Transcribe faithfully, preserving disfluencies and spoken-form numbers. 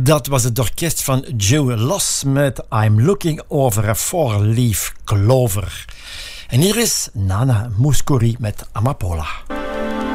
Dat was het orkest van Joe Loss met I'm Looking Over a Four-Leaf Clover. En hier is Nana Mouskouri met Amapola.